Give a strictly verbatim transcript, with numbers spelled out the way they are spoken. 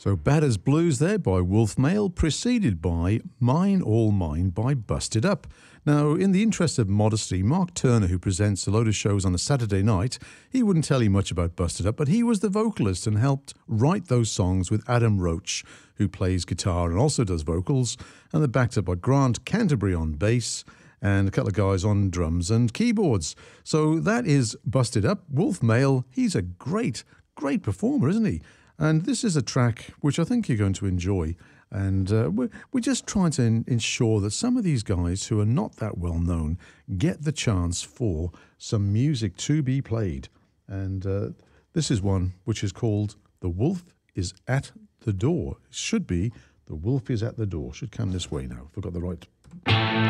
So Bad as Blues there by Wolf Mail, preceded by Mine All Mine by Busted Up. Now, in the interest of modesty, Mark Turner, who presents a load of shows on a Saturday night, he wouldn't tell you much about Busted Up, but he was the vocalist and helped write those songs with Adam Roach, who plays guitar and also does vocals, and they're backed up by Grant Canterbury on bass and a couple of guys on drums and keyboards. So that is Busted Up. Wolf Mail, he's a great, great performer, isn't he? And this is a track which I think you're going to enjoy. And uh, we're, we're just trying to in- ensure that some of these guys who are not that well known get the chance for some music to be played. And uh, this is one which is called The Wolf is at the Door. It should be The Wolf is at the Door. Should come this way now, if I've got the right